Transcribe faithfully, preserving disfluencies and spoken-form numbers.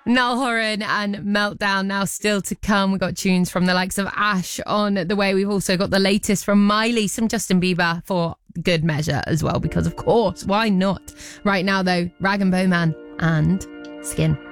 Niall Horan and Meltdown now still to come. We've got tunes from the likes of Ash on the way. We've also got the latest from Miley, some Justin Bieber for good measure as well, because of course, why not? Right now though, Rag and Bowman and Skin.